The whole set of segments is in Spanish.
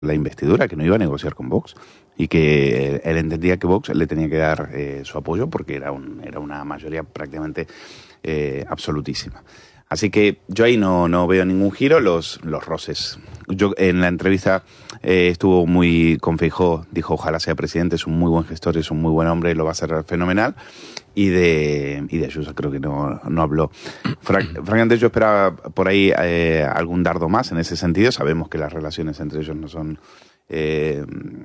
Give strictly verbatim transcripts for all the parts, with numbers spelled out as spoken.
la investidura, que no iba a negociar con Vox y que él entendía que Vox le tenía que dar eh, su apoyo porque era, un, era una mayoría prácticamente eh, absolutísima. Así que yo ahí no, no veo ningún giro, los, los roces. Yo en la entrevista eh, estuvo muy con Feijóo, dijo ojalá sea presidente, es un muy buen gestor, es un muy buen hombre, lo va a hacer fenomenal. Y de, y de Ayuso creo que no, no habló. Frank, francamente yo esperaba por ahí eh, algún dardo más en ese sentido. Sabemos que las relaciones entre ellos no son... Eh,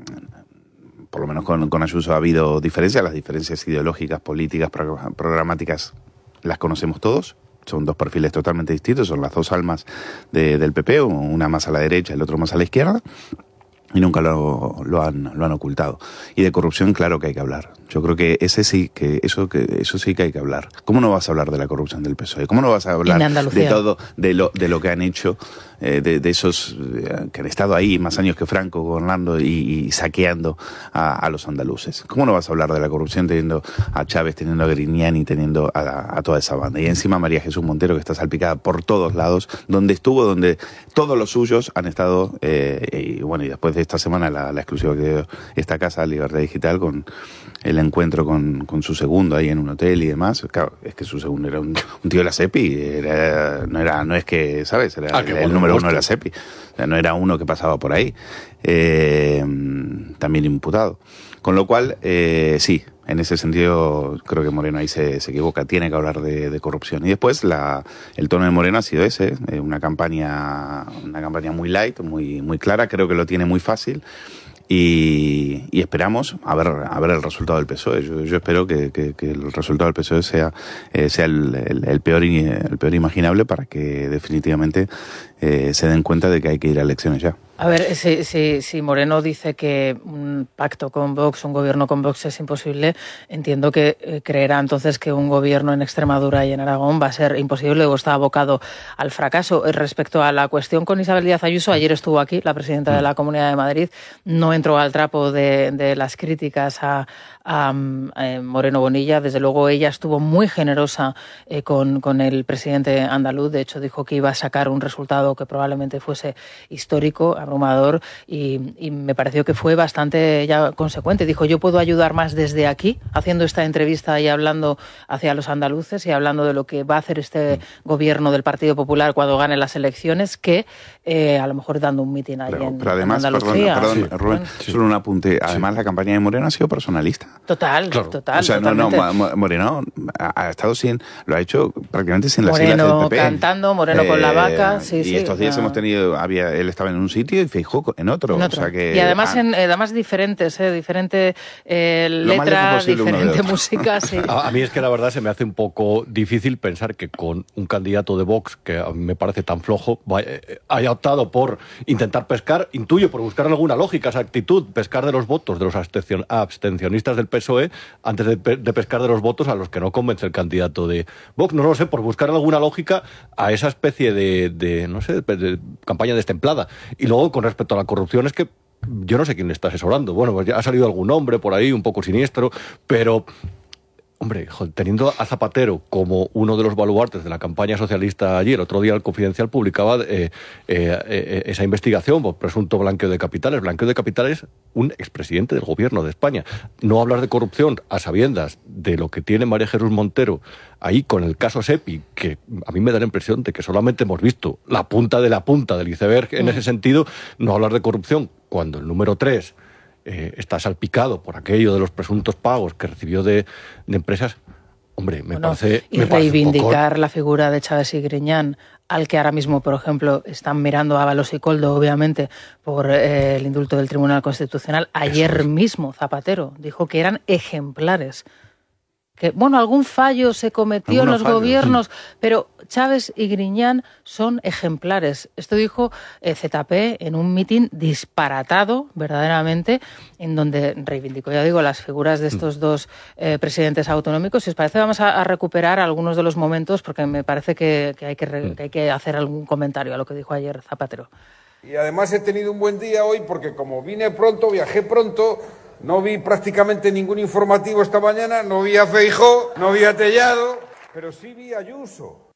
por lo menos con, con Ayuso ha habido diferencias, las diferencias ideológicas, políticas, programáticas las conocemos todos. Son dos perfiles totalmente distintos, son las dos almas de, del P P, una más a la derecha y el otro más a la izquierda, y nunca lo, lo, han, lo han ocultado. Y de corrupción, claro que hay que hablar. Yo creo que ese sí, que eso que eso sí que hay que hablar. ¿Cómo no vas a hablar de la corrupción del P S O E? ¿Cómo no vas a hablar de, de todo, de lo, de lo que han hecho, eh, de, de esos eh, que han estado ahí más años que Franco gobernando y, y saqueando a, a los andaluces? ¿Cómo no vas a hablar de la corrupción teniendo a Chávez, teniendo a Griñán y teniendo a, a toda esa banda? Y encima María Jesús Montero, que está salpicada por todos lados, donde estuvo, donde todos los suyos han estado, eh, y bueno, y después de esta semana la, la exclusiva que dio esta casa, Libertad Digital, con el encuentro con, con su segundo ahí en un hotel y demás. Claro, es que su segundo era un, un tío de la SEPI, era, no era, no es que, ¿sabes? Era ah, el, el número uno de la SEPI. O sea, no era uno que pasaba por ahí. Eh, también imputado. Con lo cual, eh, sí, en ese sentido creo que Moreno ahí se, se equivoca, tiene que hablar de, de corrupción. Y después la, el tono de Moreno ha sido ese, eh, una campaña, una campaña muy light, muy, muy clara, creo que lo tiene muy fácil. Y, y esperamos a ver a ver el resultado del P S O E. Yo, yo espero que, que, que el resultado del P S O E sea eh, sea el, el, el peor el peor imaginable para que definitivamente eh, se den cuenta de que hay que ir a elecciones ya. A ver, si, si, si Moreno dice que un pacto con Vox, un gobierno con Vox es imposible, entiendo que eh, creerá entonces que un gobierno en Extremadura y en Aragón va a ser imposible o está abocado al fracaso. Respecto a la cuestión con Isabel Díaz Ayuso, ayer estuvo aquí la presidenta de la Comunidad de Madrid, no entró al trapo de, de las críticas a, a, a Moreno Bonilla. Desde luego ella estuvo muy generosa eh, con, con el presidente andaluz. De hecho, dijo que iba a sacar un resultado que probablemente fuese histórico, abrumador, y, y me pareció que fue bastante ya consecuente. Dijo, yo puedo ayudar más desde aquí, haciendo esta entrevista y hablando hacia los andaluces y hablando de lo que va a hacer este gobierno del Partido Popular cuando gane las elecciones, que eh, a lo mejor dando un mitin ahí pero, en, pero además, en Andalucía. Perdón, perdón sí, Rubén, sí. Solo un apunte. Además, sí. La campaña de Moreno ha sido personalista. Total, claro. total. O sea, totalmente. no, no, Moreno ha, ha estado sin, lo ha hecho prácticamente sin las siglas del P P. Moreno cantando, Moreno eh, con la vaca, sí, y sí. Y estos días no. hemos tenido, había, él estaba en un sitio y Feijóo en otro. En otro. O sea que, y además, ah, en, además diferentes, ¿eh? diferente eh, letra, diferente música. Sí. A, a mí es que la verdad se me hace un poco difícil pensar que con un candidato de Vox, que a mí me parece tan flojo, vaya, haya optado por intentar pescar, intuyo, por buscar alguna lógica, esa actitud, pescar de los votos de los abstencionistas del P S O E antes de, de pescar de los votos a los que no convence el candidato de Vox. No lo sé, por buscar alguna lógica a esa especie de, de no sé, de, de campaña destemplada. Y luego, con respecto a la corrupción, es que yo no sé quién le está asesorando. Bueno, pues ya ha salido algún nombre por ahí, un poco siniestro, pero... Hombre, teniendo a Zapatero como uno de los baluartes de la campaña socialista ayer, otro día el Confidencial publicaba eh, eh, eh, esa investigación por presunto blanqueo de capitales. Blanqueo de capitales, un expresidente del gobierno de España. No hablar de corrupción a sabiendas de lo que tiene María Jesús Montero ahí con el caso SEPI, que a mí me da la impresión de que solamente hemos visto la punta de la punta del iceberg en ese sentido. No hablar de corrupción cuando el número tres... Eh, está salpicado por aquello de los presuntos pagos que recibió de, de empresas, hombre, me bueno, parece... Y me reivindicar parece poco... la figura de Chávez y Griñán, al que ahora mismo, por ejemplo, están mirando a Ábalos y Coldo, obviamente, por eh, el indulto del Tribunal Constitucional. Ayer es. mismo Zapatero dijo que eran ejemplares. Que, bueno, algún fallo se cometió en los fallos, gobiernos, sí. Pero Chávez y Griñán son ejemplares. Esto dijo eh, Z P en un mitin disparatado, verdaderamente, en donde reivindicó, ya digo, las figuras de estos dos eh, presidentes autonómicos. Si os parece, vamos a, a recuperar algunos de los momentos, porque me parece que, que, hay que, re, que hay que hacer algún comentario a lo que dijo ayer Zapatero. Y además he tenido un buen día hoy, porque como vine pronto, viajé pronto... No vi prácticamente ningún informativo esta mañana, no vi a Feijóo, no vi a Tellado, pero sí vi a Ayuso.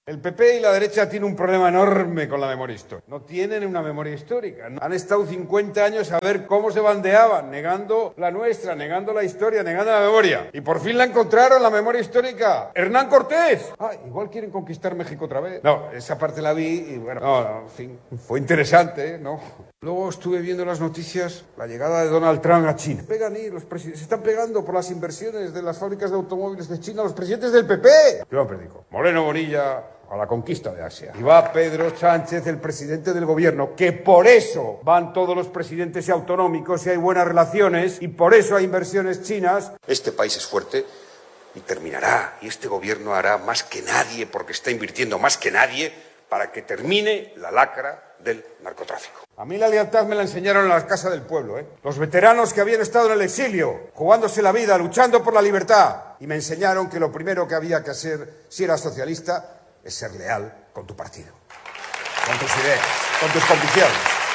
El P P y la derecha tienen un problema enorme con la memoria histórica. No tienen una memoria histórica. Han estado cincuenta años a ver cómo se bandeaban, negando la nuestra, negando la historia, negando la memoria. Y por fin la encontraron, la memoria histórica. ¡Hernán Cortés! Ah, igual quieren conquistar México otra vez. No, esa parte la vi y bueno, no, no, en fin, fue interesante, ¿no? Luego estuve viendo las noticias, la llegada de Donald Trump a China. Pegan ahí, los presidentes, se están pegando por las inversiones de las fábricas de automóviles de China los presidentes del P P. Yo predico. Moreno Bonilla a la conquista de Asia. Y va Pedro Sánchez, el presidente del gobierno, que por eso van todos los presidentes autonómicos y hay buenas relaciones y por eso hay inversiones chinas. Este país es fuerte y terminará, y este gobierno hará más que nadie, porque está invirtiendo más que nadie, para que termine la lacra del narcotráfico. A mí la lealtad me la enseñaron en la Casa del Pueblo, ¿eh? Los veteranos que habían estado en el exilio, jugándose la vida, luchando por la libertad, y me enseñaron que lo primero que había que hacer, si eras socialista, es ser leal con tu partido, con tus ideas, con tus convicciones.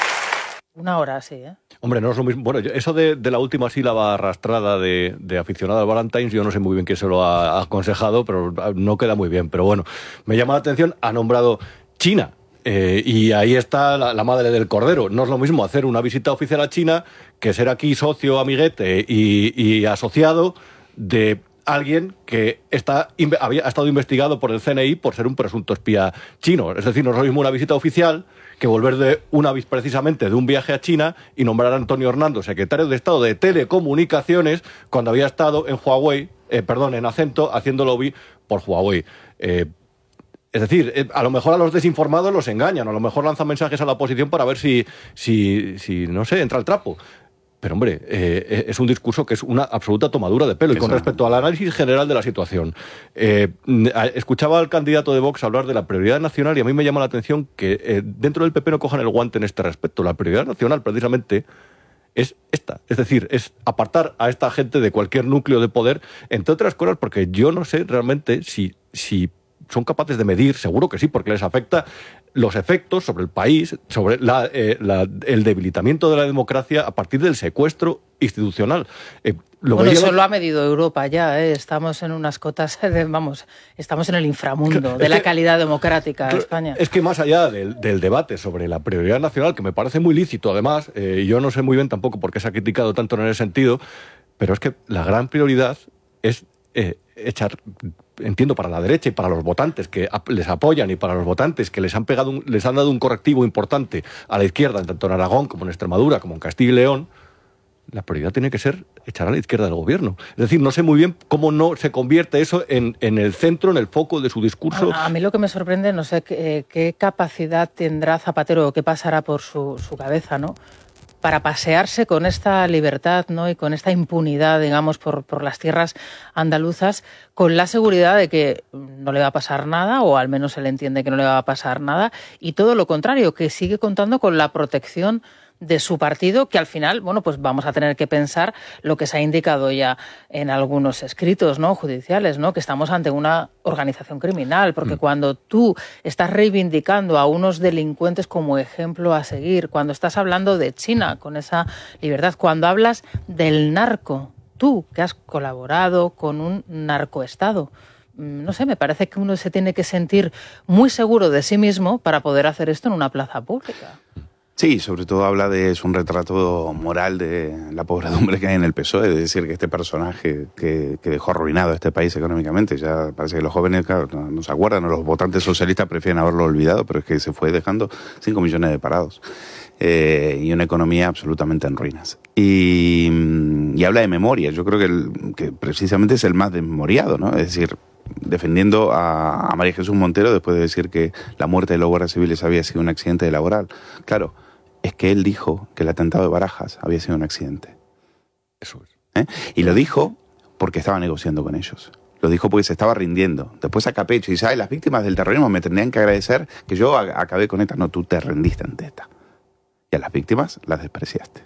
Una hora, sí, ¿eh? Hombre, no es lo mismo. Bueno, eso de, de la última sílaba arrastrada de, de aficionado al Valentine's, yo no sé muy bien quién se lo ha aconsejado, pero no queda muy bien. Pero bueno, me llama la atención, ha nombrado China. Eh, y ahí está la, la madre del cordero. No es lo mismo hacer una visita oficial a China que ser aquí socio, amiguete y, y asociado de alguien que está, había, ha estado investigado por el C N I por ser un presunto espía chino. Es decir, no es lo mismo una visita oficial que volver de una precisamente de un viaje a China y nombrar a Antonio Hernando secretario de Estado de Telecomunicaciones cuando había estado en Huawei, eh, perdón, en Acento, haciendo lobby por Huawei. Eh, Es decir, a lo mejor a los desinformados los engañan, a lo mejor lanzan mensajes a la oposición para ver si, si, si no sé, entra el trapo. Pero, hombre, eh, es un discurso que es una absoluta tomadura de pelo. Y con respecto al análisis general de la situación, eh, escuchaba al candidato de Vox hablar de la prioridad nacional y a mí me llama la atención que eh, dentro del P P no cojan el guante en este respecto. La prioridad nacional, precisamente, es esta. Es decir, es apartar a esta gente de cualquier núcleo de poder, entre otras cosas, porque yo no sé realmente si... si son capaces de medir, seguro que sí, porque les afecta los efectos sobre el país, sobre la, eh, la, el debilitamiento de la democracia a partir del secuestro institucional. Eh, lo bueno, lleva... eso lo ha medido Europa ya, ¿eh? Estamos en unas cotas, de, vamos, estamos en el inframundo es de la que, calidad democrática de España. Es que más allá del, del debate sobre la prioridad nacional, que me parece muy lícito además, eh, yo no sé muy bien tampoco por qué se ha criticado tanto en ese sentido, pero es que la gran prioridad es eh, echar... entiendo, para la derecha y para los votantes que les apoyan y para los votantes que les han pegado un, les han dado un correctivo importante a la izquierda, tanto en Aragón como en Extremadura, como en Castilla y León, la prioridad tiene que ser echar a la izquierda del gobierno. Es decir, no sé muy bien cómo no se convierte eso en, en el centro, en el foco de su discurso. A, a mí lo que me sorprende, no sé qué, qué capacidad tendrá Zapatero o qué pasará por su, su cabeza, ¿no?, para pasearse con esta libertad, ¿no?, y con esta impunidad, digamos, por, por las tierras andaluzas, con la seguridad de que no le va a pasar nada, o al menos él entiende que no le va a pasar nada, y todo lo contrario, que sigue contando con la protección de su partido, que al final, bueno, pues vamos a tener que pensar lo que se ha indicado ya en algunos escritos, ¿no?, judiciales, ¿no?, que estamos ante una organización criminal, porque mm. cuando tú estás reivindicando a unos delincuentes como ejemplo a seguir, cuando estás hablando de China con esa libertad, cuando hablas del narco, tú que has colaborado con un narcoestado, no sé, me parece que uno se tiene que sentir muy seguro de sí mismo para poder hacer esto en una plaza pública. Sí, sobre todo habla de, es un retrato moral de la pobredumbre que hay en el P S O E, es decir, que este personaje que, que dejó arruinado a este país económicamente, ya parece que los jóvenes, claro, no, no se acuerdan, o los votantes socialistas prefieren haberlo olvidado, pero es que se fue dejando cinco millones de parados eh, y una economía absolutamente en ruinas. Y, y habla de memoria, yo creo que, el, que precisamente es el más desmemoriado, ¿no? Es decir, defendiendo a, a María Jesús Montero después de decir que la muerte de los guardias civiles había sido un accidente laboral. Claro, es que él dijo que el atentado de Barajas había sido un accidente. Eso es. ¿Eh? Y lo dijo porque estaba negociando con ellos. Lo dijo porque se estaba rindiendo. Después saca pecho y dice, ay, las víctimas del terrorismo me tendrían que agradecer que yo acabé con esta. No, tú te rendiste ante esta. Y a las víctimas las despreciaste.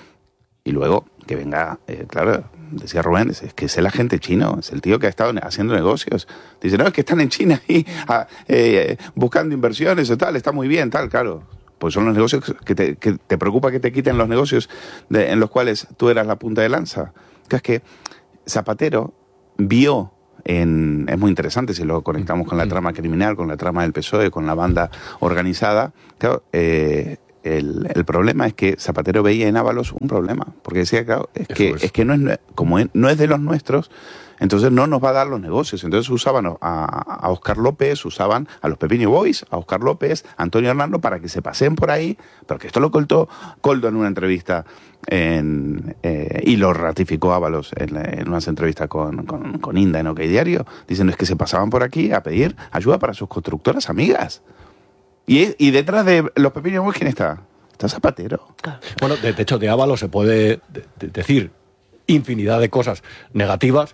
Y luego que venga, eh, claro, decía Rubén, es que es el agente chino, es el tío que ha estado haciendo negocios. Dice, no, es que están en China ahí a, eh, buscando inversiones o tal, está muy bien, tal, claro. Pues son los negocios que te, que te preocupa que te quiten los negocios de, en los cuales tú eras la punta de lanza. Que es que Zapatero vio en, es muy interesante si lo conectamos con la trama criminal, con la trama del P S O E, con la banda organizada. Claro, eh, el, el problema es que Zapatero veía en Ábalos un problema, porque decía, claro, es que, es. es que no es, como es, no es de los nuestros, entonces no nos va a dar los negocios. Entonces usaban a, a Óscar López, usaban a los Pepino Boys, a Óscar López, a Antonio Hernando, para que se paseen por ahí, porque esto lo contó Koldo en una entrevista en, eh, y lo ratificó Ábalos en, en unas entrevistas con, con, con Inda en OK Diario, diciendo es que se pasaban por aquí a pedir ayuda para sus constructoras amigas. Y, y detrás de los Pepino Boys, ¿quién está? Está Zapatero. Bueno, de, de hecho, de Ábalos se puede de, de decir infinidad de cosas negativas,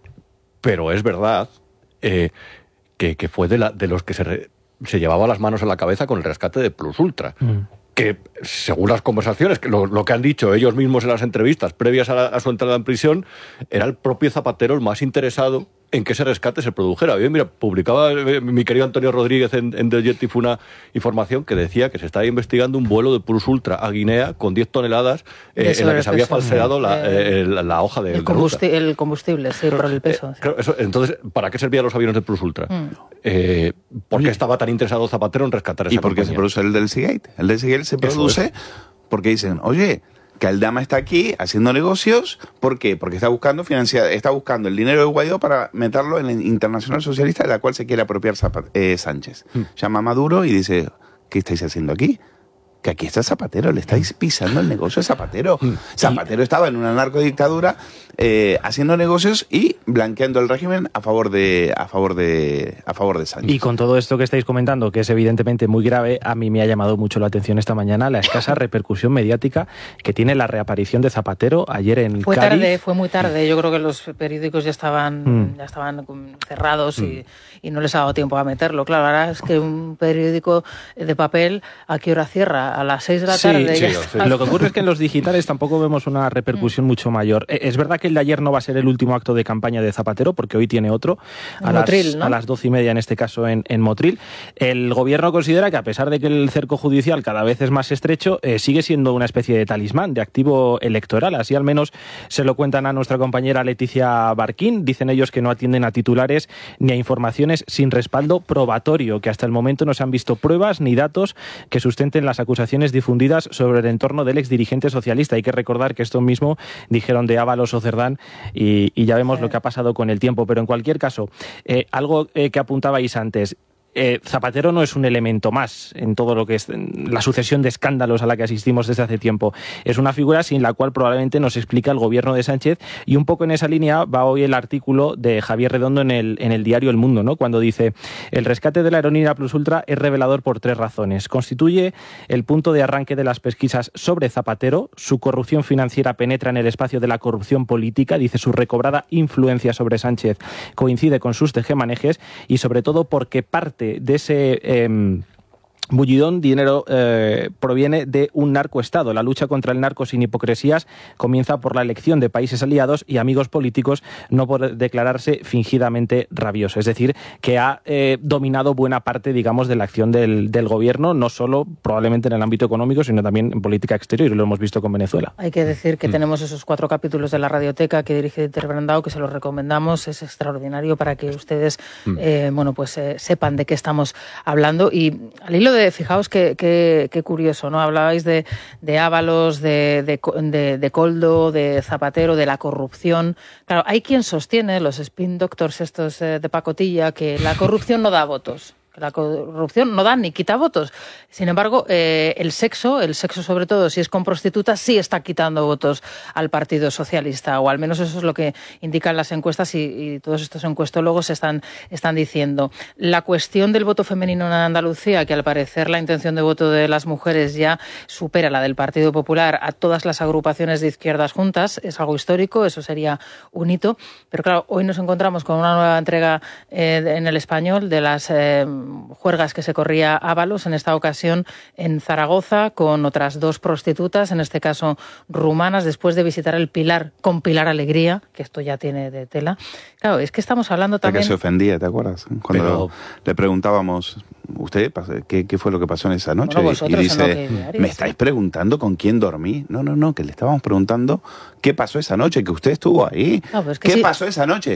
pero es verdad eh, que, que fue de, la, de los que se, re, se llevaba las manos a la cabeza con el rescate de Plus Ultra. Mm. Que, según las conversaciones, que lo, lo que han dicho ellos mismos en las entrevistas previas a, la, a su entrada en prisión, era el propio Zapatero el más interesado en que ese rescate se produjera. Bien, mira, publicaba eh, mi querido Antonio Rodríguez en, en The Objective una información que decía que se estaba investigando un vuelo de Plus Ultra a Guinea con diez toneladas eh, en la que se había falseado la, eh, la, la hoja de, el, combusti de el combustible, sí, por el peso. Eh, sí. Claro, eso, entonces, ¿para qué servían los aviones de Plus Ultra? Mm. Eh, ¿Por qué estaba tan interesado Zapatero en rescatar esa ¿Y por qué compañía? se produce el del Seagate? El del Seagate se produce porque dicen, oye, que Aldama está aquí haciendo negocios, ¿por qué? Porque está buscando financiar, está buscando el dinero de Guaidó para meterlo en la Internacional Socialista, de la cual se quiere apropiar Zapat eh, Sánchez. Mm. Llama a Maduro y dice, ¿qué estáis haciendo aquí? Que aquí está Zapatero, le estáis pisando el negocio a Zapatero. Mm. Zapatero estaba en una narcodictadura eh, haciendo negocios y blanqueando el régimen a favor de a favor de a favor de Sánchez. Y con todo esto que estáis comentando, que es evidentemente muy grave, a mí me ha llamado mucho la atención esta mañana la escasa repercusión mediática que tiene la reaparición de Zapatero ayer en fue Cádiz. Tarde, fue muy tarde. Yo creo que los periódicos ya estaban mm. ya estaban cerrados mm. y, y no les ha dado tiempo a meterlo. Claro, ahora es que un periódico de papel, ¿a qué hora cierra? A las seis de la tarde. Sí, sí, sí. Lo que ocurre es que en los digitales tampoco vemos una repercusión mm. mucho mayor. Es verdad que el de ayer no va a ser el último acto de campaña de Zapatero, porque hoy tiene otro, a, Motril, las, ¿no? a las doce y media, en este caso en, en Motril. El gobierno considera que, a pesar de que el cerco judicial cada vez es más estrecho, eh, sigue siendo una especie de talismán, de activo electoral. Así al menos se lo cuentan a nuestra compañera Leticia Barquín. Dicen ellos que no atienden a titulares ni a informaciones sin respaldo probatorio, que hasta el momento no se han visto pruebas ni datos que sustenten las acusaciones difundidas sobre el entorno del exdirigente socialista. Hay que recordar que esto mismo dijeron de Ábalos o Cerdán y, y ya vemos sí. lo que ha pasado con el tiempo. Pero en cualquier caso, eh, algo eh, que apuntabais antes, Eh, Zapatero no es un elemento más en todo lo que es la sucesión de escándalos a la que asistimos desde hace tiempo. Es una figura sin la cual probablemente nos explica el gobierno de Sánchez, y un poco en esa línea va hoy el artículo de Javier Redondo en el, en el diario El Mundo, ¿no? Cuando dice: el rescate de la aerolínea Plus Ultra es revelador por tres razones. Constituye el punto de arranque de las pesquisas sobre Zapatero, su corrupción financiera penetra en el espacio de la corrupción política, dice, su recobrada influencia sobre Sánchez coincide con sus tejemanejes, y sobre todo porque parte de ese eh, bullidón dinero eh, proviene de un narcoestado. La lucha contra el narco sin hipocresías comienza por la elección de países aliados y amigos políticos, no por declararse fingidamente rabioso. Es decir, que ha eh, dominado buena parte, digamos, de la acción del, del gobierno, no solo probablemente en el ámbito económico, sino también en política exterior, y lo hemos visto con Venezuela. Hay que decir que mm. tenemos esos cuatro capítulos de la radioteca que dirige Dieter Brandau, que se los recomendamos. Es extraordinario para que ustedes mm. eh, bueno, pues eh, sepan de qué estamos hablando. Y al hilo de De, fijaos qué, qué, qué curioso, ¿no? Hablabais de, de Ábalos, de, de, de, de Koldo, de Zapatero, de la corrupción. Claro, hay quien sostiene, los spin doctors estos eh, de pacotilla, que la corrupción no da votos. La corrupción no da ni quita votos. Sin embargo, eh, el sexo, el sexo sobre todo, si es con prostitutas, sí está quitando votos al Partido Socialista, o al menos eso es lo que indican las encuestas, y, y todos estos encuestólogos están, están diciendo. La cuestión del voto femenino en Andalucía, que al parecer la intención de voto de las mujeres ya supera la del Partido Popular a todas las agrupaciones de izquierdas juntas, es algo histórico, eso sería un hito. Pero claro, hoy nos encontramos con una nueva entrega eh, en El Español de las eh, juergas que se corría Ábalos, en esta ocasión en Zaragoza, con otras dos prostitutas, en este caso rumanas, después de visitar el Pilar con Pilar Alegría, que esto ya tiene de tela. Claro, es que estamos hablando también... Que se ofendía, ¿te acuerdas? Cuando Pero... le preguntábamos, ¿usted qué, qué fue lo que pasó en esa noche? Bueno, y dice, ¿me estáis preguntando con quién dormí? No, no, no, que le estábamos preguntando qué pasó esa noche, que usted estuvo ahí. No, pues que ¿Qué sí. pasó esa noche?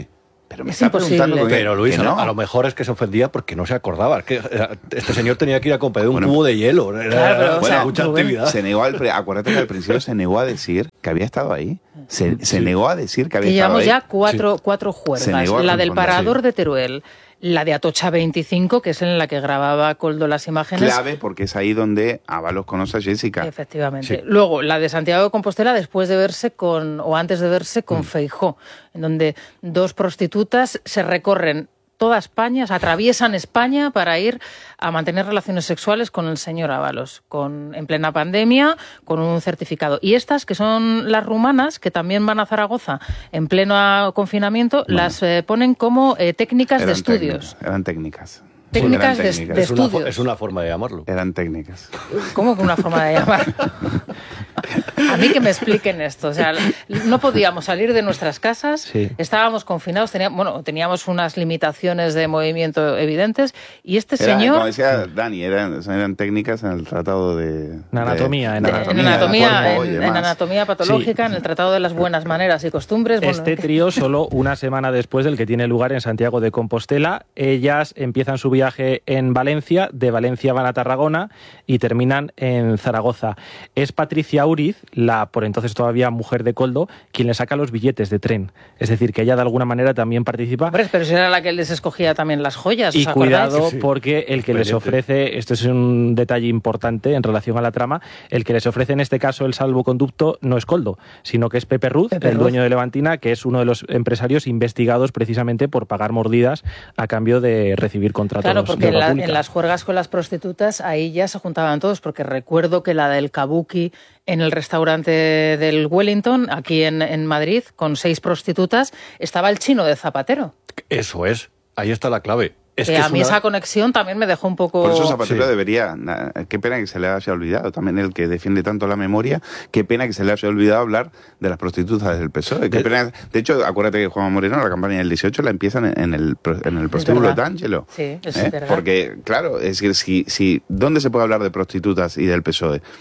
Pero me es está imposible. preguntando que, Pero Luis, que no. a lo mejor es que se ofendía porque no se acordaba. Es que este señor tenía que ir a comprar un bueno, cubo de hielo. Era, claro, pero, bueno, o sea, mucha Rubén, actividad. Se negó al, acuérdate que al principio se negó a decir que había estado ahí. Se, se sí. negó a decir que había que estado ahí. Llevamos ya cuatro, sí. cuatro juergas. La del parador sí. de Teruel, la de Atocha veinticinco, que es en la que grababa Koldo las imágenes. Clave, porque es ahí donde Ábalos conoce a Jessica. Efectivamente. Sí. Luego, la de Santiago de Compostela, después de verse con, o antes de verse con mm. Feijóo, en donde dos prostitutas se recorren toda España, se atraviesan España para ir a mantener relaciones sexuales con el señor Ábalos, con, en plena pandemia, con un certificado. Y estas, que son las rumanas, que también van a Zaragoza en pleno confinamiento, bueno, las eh, ponen como eh, técnicas de estudios. Técnicas, eran técnicas. Técnicas, sí, de, técnicas. de es estudios. Una, es una forma de llamarlo. Eran técnicas. ¿Cómo que una forma de llamarlo? A mí que me expliquen esto. O sea, no podíamos salir de nuestras casas, sí. estábamos confinados, teníamos, bueno, teníamos unas limitaciones de movimiento evidentes y este era, señor... Como decía Dani, eran, eran técnicas en el tratado de... En anatomía. De, en, de anatomía, en, anatomía, cuerpo, en, en anatomía patológica, sí. en el tratado de las buenas maneras y costumbres. Este bueno, trío solo una semana después del que tiene lugar en Santiago de Compostela. Ellas empiezan su viaje en Valencia, de Valencia van a Tarragona y terminan en Zaragoza. Es Patricia Uriz, la por entonces todavía mujer de Koldo, quien le saca los billetes de tren. Es decir, que ella de alguna manera también participa. Hombre, pero si era la que les escogía también las joyas. Y ¿os cuidado, sí. porque el que les ofrece, esto es un detalle importante en relación a la trama, el que les ofrece en este caso el salvoconducto no es Koldo, sino que es Pepe Ruz, Pepe el Ruz. dueño de Levantina, que es uno de los empresarios investigados precisamente por pagar mordidas a cambio de recibir contratos. Claro, porque de en, la, pública. en las juergas con las prostitutas ahí ya se juntaban todos, porque recuerdo que la del Kabuki en el restaurante del Wellington, aquí en, en Madrid, con seis prostitutas, estaba el chino de Zapatero. Eso es, ahí está la clave. Es que, que a es mí una... esa conexión también me dejó un poco... Por eso Zapatero sí. debería... Qué pena que se le haya olvidado. También el que defiende tanto la memoria, qué pena que se le haya olvidado hablar de las prostitutas del P S O E. Qué de... pena... de hecho, acuérdate que Juan Moreno, la campaña del dieciocho, la empiezan en el, en el prostíbulo d'Angelo. Sí, es ¿eh? verdad. Porque, claro, es decir, si, si, ¿dónde se puede hablar de prostitutas y del P S O E?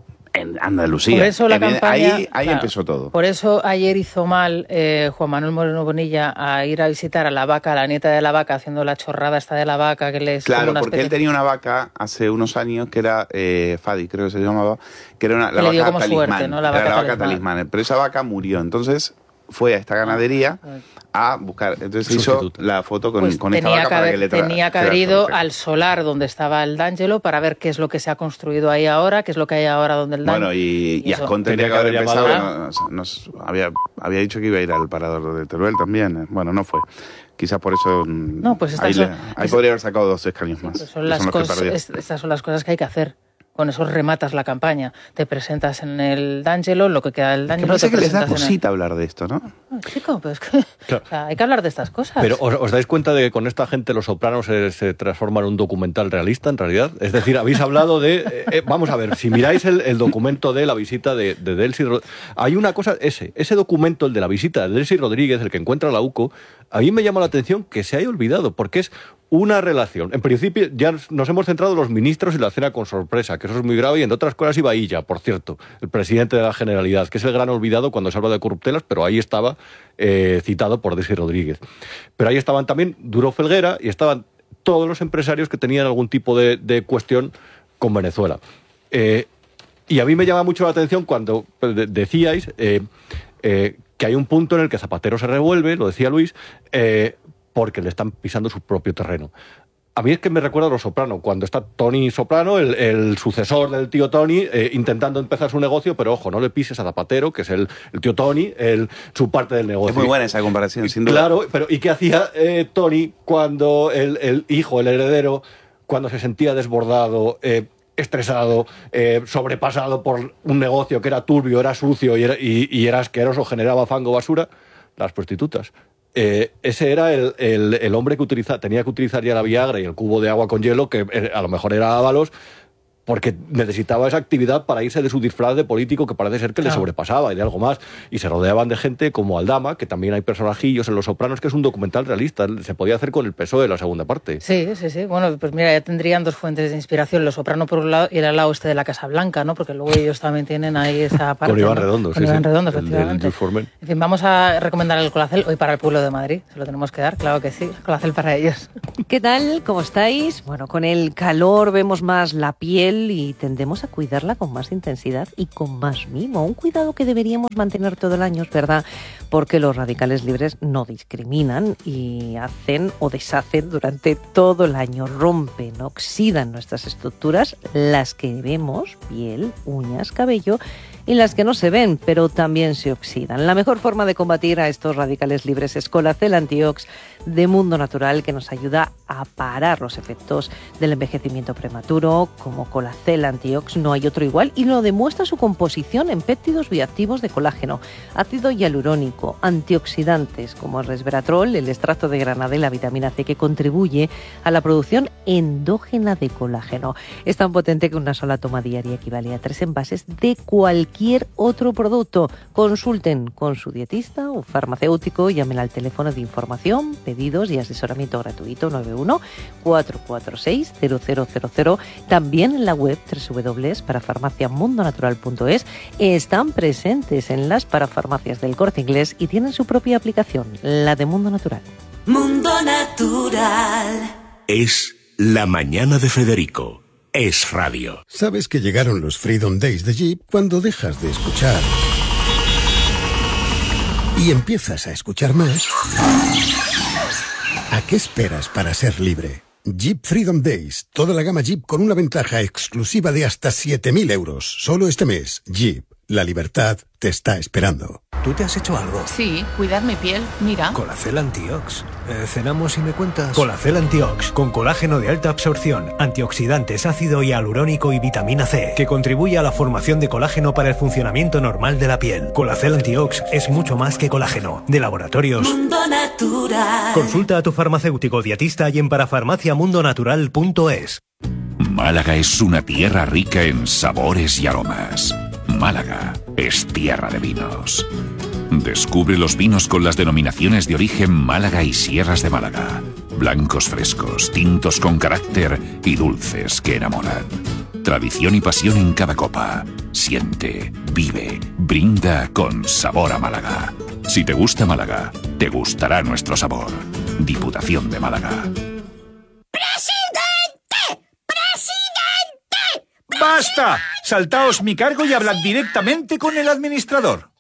En Andalucía. Por eso la en, campaña, ahí ahí claro, empezó todo. Por eso ayer hizo mal eh, Juan Manuel Moreno Bonilla a ir a visitar a la vaca, a la nieta de la vaca, haciendo la chorrada esta de la vaca que les... Claro, una porque especie... él tenía una vaca hace unos años que era eh, Fadi, creo que se llamaba, que era una, la le dio vaca como talismán. suerte, ¿no? La vaca era la vaca talismán. talismán. Pero esa vaca murió. Entonces fue a esta ganadería a buscar. Entonces hizo la foto con, pues con esta vaca que para haber, que le traiga. Tenía que haber ido al solar donde estaba el d'Angelo para ver qué es lo que se ha construido ahí ahora, qué es lo que hay ahora donde el d'Angelo. Bueno, y, y, y Ascón tendría que haber empezado. Nos, nos, había, había dicho que iba a ir al parador de Teruel también. Bueno, no fue. Quizás por eso no, pues ahí, son, le, ahí es, podría haber sacado dos escaños más. Pues son las son cosas, es, estas son las cosas que hay que hacer. Con eso rematas la campaña. Te presentas en el d'Angelo, lo que queda del d'Angelo. Es que parece te que les da el... cosita hablar de esto, ¿no? Oh, chico, pues que claro. O sea, hay que hablar de estas cosas. Pero ¿os, os dais cuenta de que con esta gente Los Sopranos se, se transforma en un documental realista, en realidad? Es decir, habéis hablado de... Eh, eh, vamos a ver, si miráis el, el documento de la visita de, de Delcy... Hay una cosa, ese, ese documento, el de la visita de Delcy Rodríguez, el que encuentra la U C O, a mí me llama la atención que se haya olvidado, porque es una relación. En principio, ya nos hemos centrado en los ministros y la cena con sorpresa, que eso es muy grave, y entre otras cosas iba Illa, por cierto, el presidente de la Generalidad, que es el gran olvidado cuando se habla de corruptelas, pero ahí estaba eh, citado por Delcy Rodríguez. Pero ahí estaban también Duro Felguera y estaban todos los empresarios que tenían algún tipo de, de cuestión con Venezuela. Eh, y a mí me llama mucho la atención cuando decíais eh, eh, que hay un punto en el que Zapatero se revuelve, lo decía Luis, eh, porque le están pisando su propio terreno. A mí es que me recuerda a Los Soprano, cuando está Tony Soprano, el, el sucesor del tío Tony, eh, intentando empezar su negocio, pero ojo, no le pises a Zapatero, que es el, el tío Tony, el, su parte del negocio. Es muy buena esa comparación, sin duda. Claro, pero ¿y qué hacía eh, Tony cuando el, el hijo, el heredero, cuando se sentía desbordado, eh, estresado, eh, sobrepasado por un negocio que era turbio, era sucio y era, y, y era asqueroso, generaba fango, basura? Las prostitutas. Eh, ese era el, el, el hombre que utiliza, tenía que utilizar ya la Viagra y el cubo de agua con hielo, que eh, a lo mejor era Ábalos, porque necesitaba esa actividad para irse de su disfraz de político que parece ser que claro. le sobrepasaba y de algo más. Y se rodeaban de gente como Aldama, que también hay personajillos en Los Sopranos, que es un documental realista. Se podía hacer con el P S O E la segunda parte. Sí, sí, sí. Bueno, pues mira, ya tendrían dos fuentes de inspiración, Los Soprano por un lado y el al lado este de la Casa Blanca, ¿no? Porque luego ellos también tienen ahí esa parte. Con Iván ¿no? Redondo, con sí. Iván sí. Redondo, efectivamente. El, el en fin, vamos a recomendar el Colacel hoy para el pueblo de Madrid. Se lo tenemos que dar, claro que sí. Colacel para ellos. ¿Qué tal? ¿Cómo estáis? Bueno, con el calor vemos más la piel y tendemos a cuidarla con más intensidad y con más mimo. Un cuidado que deberíamos mantener todo el año, es verdad, porque los radicales libres no discriminan y hacen o deshacen durante todo el año. Rompen, oxidan nuestras estructuras, las que vemos, piel, uñas, cabello, y las que no se ven, pero también se oxidan. La mejor forma de combatir a estos radicales libres es Colacel Antiox de Mundo Natural, que nos ayuda a parar los efectos del envejecimiento prematuro. Como Colacel Antiox no hay otro igual y lo demuestra su composición en péptidos bioactivos de colágeno, ácido hialurónico, antioxidantes como el resveratrol, el extracto de granada y la vitamina C, que contribuye a la producción endógena de colágeno. Es tan potente que una sola toma diaria equivale a tres envases de cualquier otro producto. Consulten con su dietista o farmacéutico, llamen al teléfono de información, pedidos y asesoramiento gratuito nueve uno cuatro cuatro seis cero cero cero cero. También en la web doble u doble u doble u punto parafarmacia mundo natural punto es. Están presentes en las parafarmacias del Corte Inglés y tienen su propia aplicación, la de Mundo Natural. Mundo Natural. Es la mañana de Federico. Es radio. Sabes que llegaron los Freedom Days de Jeep cuando dejas de escuchar y empiezas a escuchar más. ¿A qué esperas para ser libre? Jeep Freedom Days. Toda la gama Jeep con una ventaja exclusiva de hasta siete mil euros. Solo este mes. Jeep. La libertad te está esperando. ¿Tú te has hecho algo? Sí, cuidar mi piel, mira. Colacel Antiox. Eh, ¿Cenamos y me cuentas? Colacel Antiox, con colágeno de alta absorción, antioxidantes, ácido hialurónico y vitamina C, que contribuye a la formación de colágeno para el funcionamiento normal de la piel. Colacel Antiox es mucho más que colágeno. De Laboratorios Mundo Natural. Consulta a tu farmacéutico dietista y en parafarmacia mundo natural punto es. Málaga es una tierra rica en sabores y aromas. Málaga es tierra de vinos. Descubre los vinos con las denominaciones de origen Málaga y Sierras de Málaga. Blancos frescos, tintos con carácter y dulces que enamoran. Tradición y pasión en cada copa. Siente, vive, brinda con sabor a Málaga. Si te gusta Málaga, te gustará nuestro sabor. Diputación de Málaga. ¡Basta! Saltaos mi cargo y hablad directamente con el administrador.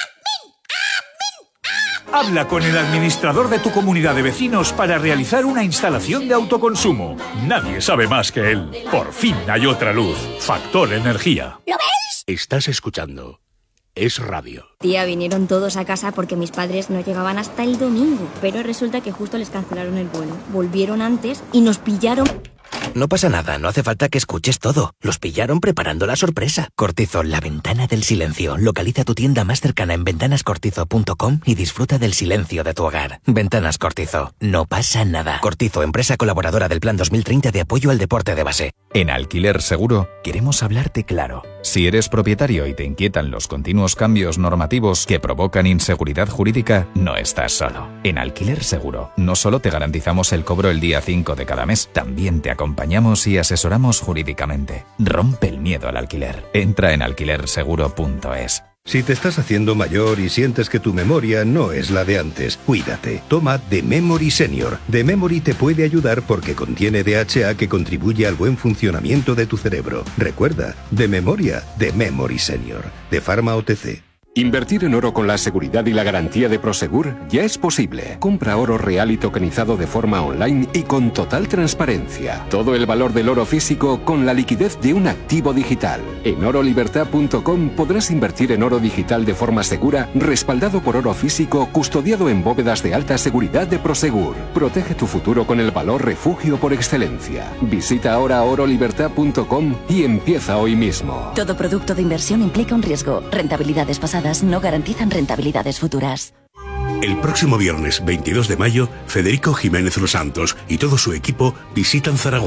Habla con el administrador de tu comunidad de vecinos para realizar una instalación de autoconsumo. Nadie sabe más que él. Por fin hay otra luz. Factor Energía. ¿Lo veis? Estás escuchando. Es radio. Tía, vinieron todos a casa porque mis padres no llegaban hasta el domingo. Pero resulta que justo les cancelaron el vuelo. Volvieron antes y nos pillaron... No pasa nada, no hace falta que escuches todo. Los pillaron preparando la sorpresa. Cortizo, la ventana del silencio. Localiza tu tienda más cercana en ventanas cortizo punto com y disfruta del silencio de tu hogar. Ventanas Cortizo, no pasa nada. Cortizo, empresa colaboradora del Plan dos mil treinta de apoyo al deporte de base. En Alquiler Seguro queremos hablarte claro. Si eres propietario y te inquietan los continuos cambios normativos que provocan inseguridad jurídica, no estás solo. En Alquiler Seguro no solo te garantizamos el cobro el día cinco de cada mes, también te acompañamos y asesoramos jurídicamente. Rompe el miedo al alquiler. Entra en alquiler seguro punto es. Si te estás haciendo mayor y sientes que tu memoria no es la de antes, cuídate. Toma The Memory Senior. The Memory te puede ayudar porque contiene D H A que contribuye al buen funcionamiento de tu cerebro. Recuerda, de memoria, The Memory Senior. De Pharma O T C. Invertir en oro con la seguridad y la garantía de Prosegur ya es posible. Compra oro real y tokenizado de forma online y con total transparencia. Todo el valor del oro físico con la liquidez de un activo digital. En oro libertad punto com podrás invertir en oro digital de forma segura, respaldado por oro físico, custodiado en bóvedas de alta seguridad de Prosegur. Protege tu futuro con el valor refugio por excelencia. Visita ahora oro libertad punto com y empieza hoy mismo. Todo producto de inversión implica un riesgo. Rentabilidades pasadas no garantizan rentabilidades futuras. El próximo viernes veintidós de mayo, Federico Jiménez Los Santos y todo su equipo visitan Zaragoza.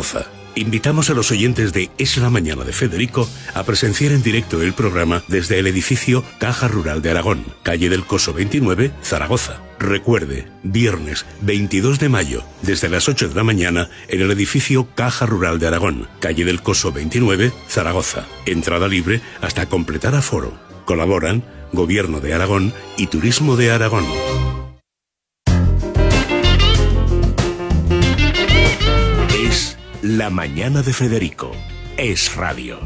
Invitamos a los oyentes de Es la Mañana de Federico a presenciar en directo el programa desde el edificio Caja Rural de Aragón, calle del Coso veintinueve, Zaragoza. Recuerde, viernes veintidós de mayo, desde las ocho de la mañana, en el edificio Caja Rural de Aragón, calle del Coso veintinueve, Zaragoza. Entrada libre hasta completar aforo. Colaboran Gobierno de Aragón y Turismo de Aragón. Es La Mañana de Federico. Es radio.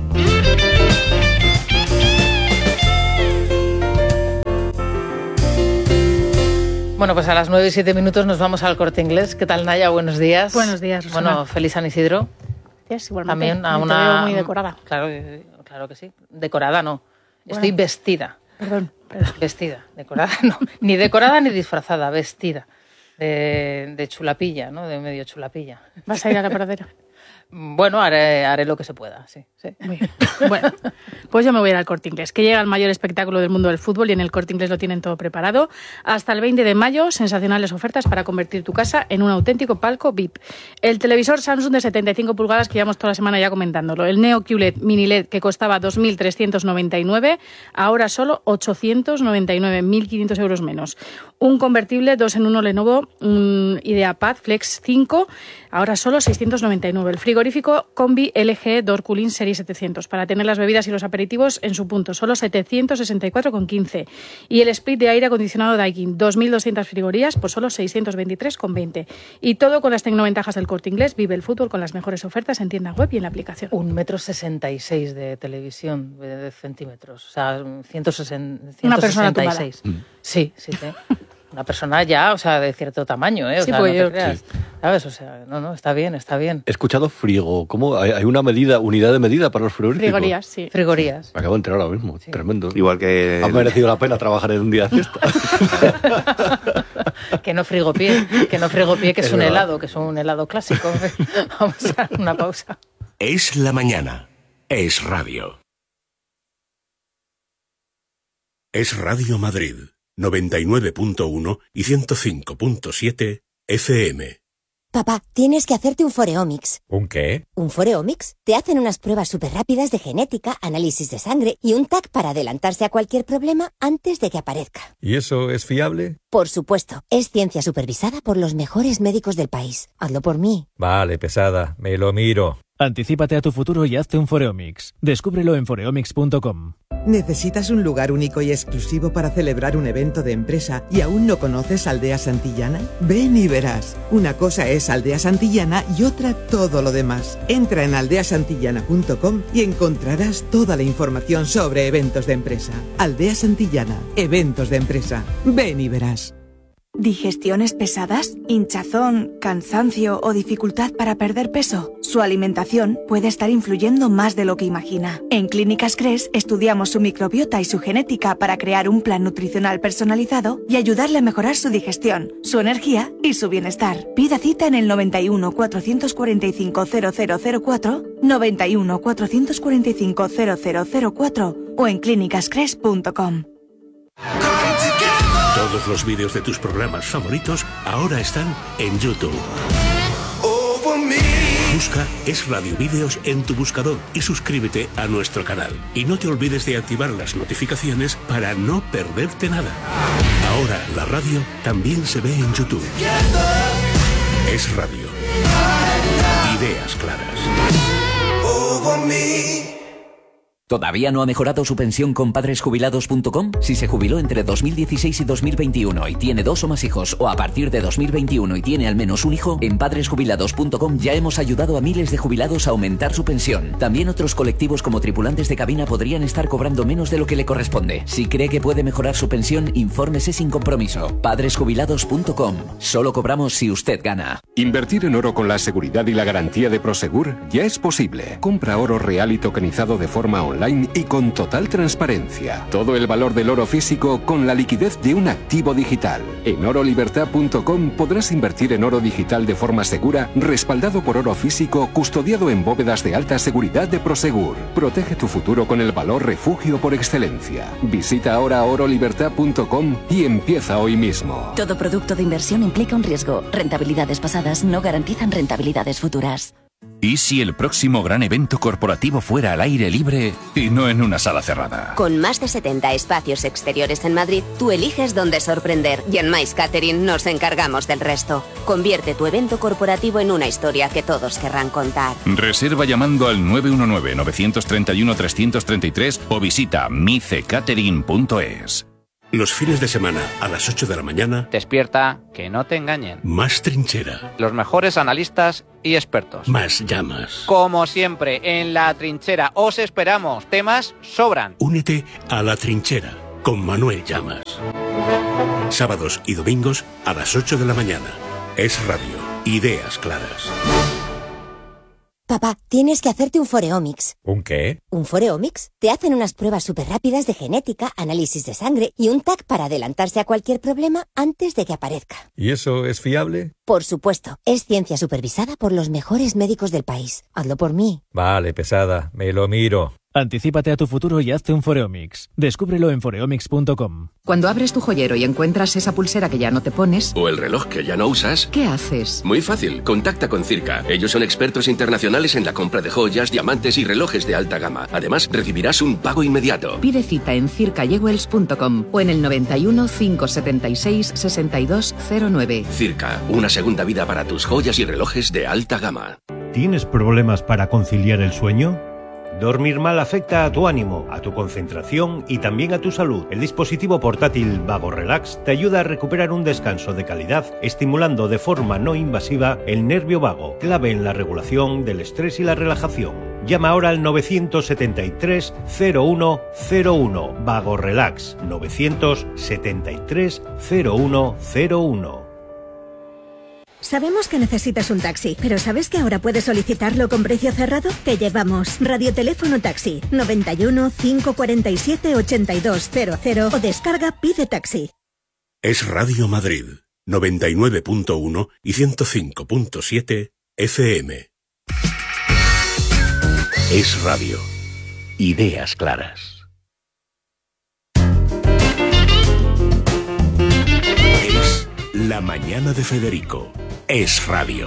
Bueno, pues a las nueve y siete minutos nos vamos al Corte Inglés. ¿Qué tal, Naya? Buenos días. Buenos días, Rosana. Bueno, feliz San Isidro. Yes, igualmente. También a Me una... te veo muy decorada. Claro, claro que sí. Decorada no. Bueno, estoy vestida. Perdón, perdón. Vestida. Decorada no. Ni decorada ni disfrazada, vestida. De, de chulapilla, ¿no? De medio chulapilla. ¿Vas a ir a la pradera? Bueno, haré, haré lo que se pueda, sí. sí. Muy bien. Bueno, pues yo me voy a ir al Corte Inglés, que llega el mayor espectáculo del mundo del fútbol y en el Corte Inglés lo tienen todo preparado. Hasta el veinte de mayo, sensacionales ofertas para convertir tu casa en un auténtico palco V I P. El televisor Samsung de setenta y cinco pulgadas, que llevamos toda la semana ya comentándolo. El Neo Q L E D Mini L E D, que costaba dos mil trescientos noventa y nueve, ahora solo ochocientos noventa y nueve, mil quinientos euros menos. Un convertible dos en uno Lenovo, un IdeaPad Flex cinco, ahora solo seiscientos noventa y nueve. El frigorífico Combi L G Door Cooling Serie setecientos, para tener las bebidas y los aperitivos en su punto, solo setecientos sesenta y cuatro con quince. Y el split de aire acondicionado Daikin, dos mil doscientas frigorías por solo seiscientos veintitrés con veinte. Y todo con las tecnoventajas del Corte Inglés. Vive el fútbol con las mejores ofertas en tienda web y en la aplicación. Un metro sesenta y seis de televisión, de centímetros, o sea, ciento sesenta, Una persona ciento sesenta y seis. Sí, sí, sí. Una persona ya, o sea, de cierto tamaño, ¿eh? O sí, sea, pues no yo. te creas. Sí. ¿Sabes? O sea, no, no, está bien, está bien. He escuchado frigo. ¿Cómo? ¿Hay una medida, unidad de medida para los frigoríficos? Frigorías, sí. Frigorías. Me acabo de enterar ahora mismo. Sí. Tremendo. Igual que... Ha merecido la pena trabajar en un día de fiesta. Que no frigopié, que no frigopié, que es, es un verdad. helado, que es un helado clásico. Vamos a una pausa. Es la mañana. Es radio. Es Radio Madrid. noventa y nueve punto uno y ciento cinco punto siete F M. Papá, tienes que hacerte un Foreomics. ¿Un qué? ¿Un Foreomics? Te hacen unas pruebas súper rápidas de genética, análisis de sangre y un T A C para adelantarse a cualquier problema antes de que aparezca. ¿Y eso es fiable? Por supuesto. Es ciencia supervisada por los mejores médicos del país. Hazlo por mí. Vale, pesada. Me lo miro. Anticípate a tu futuro y hazte un Foreomics. Descúbrelo en foreomics punto com. ¿Necesitas un lugar único y exclusivo para celebrar un evento de empresa y aún no conoces Aldea Santillana? Ven y verás. Una cosa es Aldea Santillana y otra todo lo demás. Entra en aldea santillana punto com y encontrarás toda la información sobre eventos de empresa. Aldea Santillana, eventos de empresa. Ven y verás. ¿Digestiones pesadas, hinchazón, cansancio o dificultad para perder peso? Su alimentación puede estar influyendo más de lo que imagina. En Clínicas Cres estudiamos su microbiota y su genética para crear un plan nutricional personalizado y ayudarle a mejorar su digestión, su energía y su bienestar. Pida cita en el noventa y uno, cuatrocientos cuarenta y cinco, cero cero cero cuatro, noventa y uno, cuatrocientos cuarenta y cinco, cero cero cero cuatro o en clínicas cres punto com. Todos los vídeos de tus programas favoritos ahora están en YouTube. Busca Es Radio Vídeos en tu buscador y suscríbete a nuestro canal. Y no te olvides de activar las notificaciones para no perderte nada. Ahora la radio también se ve en YouTube. Es Radio. Ideas claras. ¿Todavía no ha mejorado su pensión con padres jubilados punto com? Si se jubiló entre dos mil dieciséis y dos mil veintiuno y tiene dos o más hijos, o a partir de dos mil veintiuno y tiene al menos un hijo, en padres jubilados punto com ya hemos ayudado a miles de jubilados a aumentar su pensión. También otros colectivos como tripulantes de cabina podrían estar cobrando menos de lo que le corresponde. Si cree que puede mejorar su pensión, infórmese sin compromiso. padres jubilados punto com. Solo cobramos si usted gana. Invertir en oro con la seguridad y la garantía de Prosegur ya es posible. Compra oro real y tokenizado de forma online y con total transparencia. Todo el valor del oro físico con la liquidez de un activo digital. En oro libertad punto com podrás invertir en oro digital de forma segura, respaldado por oro físico, custodiado en bóvedas de alta seguridad de Prosegur. Protege tu futuro con el valor refugio por excelencia. Visita ahora oro libertad punto com y empieza hoy mismo. Todo producto de inversión implica un riesgo. Rentabilidades pasadas no garantizan rentabilidades futuras. ¿Y si el próximo gran evento corporativo fuera al aire libre y no en una sala cerrada? Con más de setenta espacios exteriores en Madrid, tú eliges dónde sorprender y en Mais Catering nos encargamos del resto. Convierte tu evento corporativo en una historia que todos querrán contar. Reserva llamando al nueve uno nueve, nueve tres uno, tres tres tres o visita micecatering punto es. Los fines de semana, a las ocho de la mañana... Despierta, que no te engañen. Más trinchera. Los mejores analistas y expertos. Más llamas. Como siempre, en La Trinchera os esperamos. Temas sobran. Únete a La Trinchera con Manuel Llamas. Sábados y domingos a las ocho de la mañana. Es Radio. Ideas claras. Papá, tienes que hacerte un Foreomics. ¿Un qué? ¿Un Foreomics? Te hacen unas pruebas súper rápidas de genética, análisis de sangre y un T A C para adelantarse a cualquier problema antes de que aparezca. ¿Y eso es fiable? Por supuesto. Es ciencia supervisada por los mejores médicos del país. Hazlo por mí. Vale, pesada. Me lo miro. Anticípate a tu futuro y hazte un Foreomics. Descúbrelo en foreomics punto com. Cuando abres tu joyero y encuentras esa pulsera que ya no te pones... O el reloj que ya no usas... ¿Qué haces? Muy fácil. Contacta con Circa. Ellos son expertos internacionales en la compra de joyas, diamantes y relojes de alta gama. Además, recibirás un pago inmediato. Pide cita en circa jewels punto com o en el noventa y uno, cinco setenta y seis, sesenta y dos cero nueve. Circa. Una segunda vida para tus joyas y relojes de alta gama. ¿Tienes problemas para conciliar el sueño? Dormir mal afecta a tu ánimo, a tu concentración y también a tu salud. El dispositivo portátil Vago Relax te ayuda a recuperar un descanso de calidad, estimulando de forma no invasiva el nervio vago, clave en la regulación del estrés y la relajación. Llama ahora al novecientos setenta y tres, cero uno cero uno. Vago Relax, novecientos setenta y tres, cero uno cero uno. Sabemos que necesitas un taxi, pero ¿sabes que ahora puedes solicitarlo con precio cerrado? Te llevamos Radioteléfono Taxi, noventa y uno, cinco cuarenta y siete, ochenta y dos cero cero o descarga Pide Taxi. Es Radio Madrid, noventa y nueve punto uno y ciento cinco punto siete F M. Es Radio. Ideas claras. Es La Mañana de Federico. Es Radio.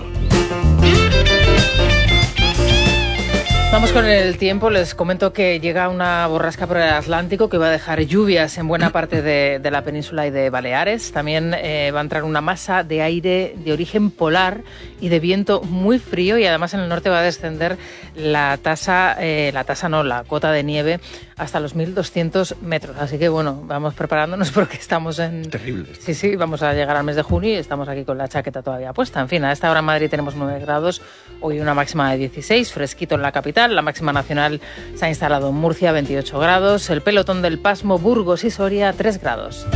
Vamos con el tiempo. Les comento que llega una borrasca por el Atlántico que va a dejar lluvias en buena parte de, de la península y de Baleares. También eh, va a entrar una masa de aire de origen polar y de viento muy frío, y además en el norte va a descender la tasa, eh, la tasa no, la cota de nieve hasta los mil doscientos metros. Así que bueno, vamos preparándonos porque estamos en... Terrible. Sí, sí, vamos a llegar al mes de junio y estamos aquí con la chaqueta todavía puesta. En fin, a esta hora en Madrid tenemos nueve grados, hoy una máxima de dieciséis, fresquito en la capital. La máxima nacional se ha instalado en Murcia, veintiocho grados. El pelotón del Pasmo, Burgos y Soria, tres grados.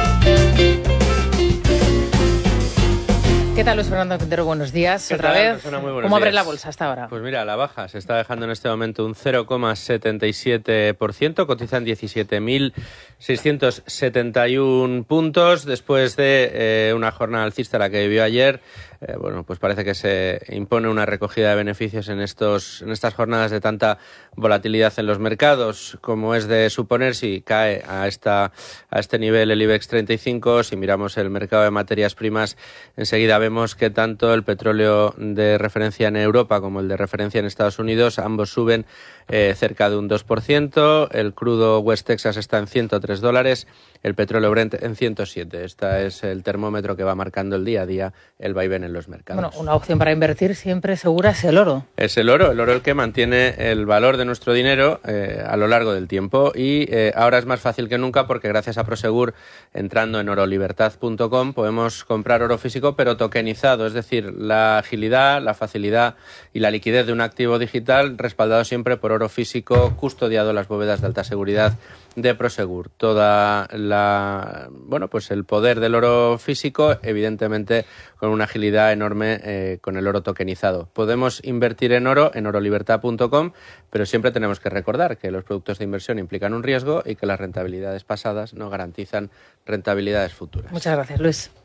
¿Qué tal, Luis Fernando Quintero? Buenos días. Otra tal, vez. persona? Muy buenos ¿Cómo abre días. la bolsa hasta ahora? Pues mira, la baja se está dejando en este momento un cero coma setenta y siete por ciento, cotizan diecisiete mil seiscientos setenta y uno puntos después de eh, una jornada alcista la que vivió ayer. Eh, bueno, pues parece que se impone una recogida de beneficios en estos en estas jornadas de tanta volatilidad en los mercados, como es de suponer. Si cae a esta a este nivel el IBEX treinta y cinco, si miramos el mercado de materias primas, enseguida vemos que tanto el petróleo de referencia en Europa como el de referencia en Estados Unidos, ambos suben eh, cerca de un dos por ciento. El crudo West Texas está en ciento tres dólares, el petróleo Brent en ciento siete. Este es el termómetro que va marcando el día a día el vaivén en los mercados. Bueno, una opción para invertir siempre segura es el oro. Es el oro, el oro el que mantiene el valor de nuestro dinero eh, a lo largo del tiempo, y eh, ahora es más fácil que nunca porque gracias a Prosegur, entrando en oro libertad punto com, podemos comprar oro físico pero tokenizado, es decir, la agilidad, la facilidad y la liquidez de un activo digital respaldado siempre por oro físico, custodiado en las bóvedas de alta seguridad de Prosegur. Toda la, bueno, pues el poder del oro físico, evidentemente con una agilidad enorme eh, con el oro tokenizado. Podemos invertir en oro en oro libertad punto com, pero siempre tenemos que recordar que los productos de inversión implican un riesgo y que las rentabilidades pasadas no garantizan rentabilidades futuras. Muchas gracias, Luis.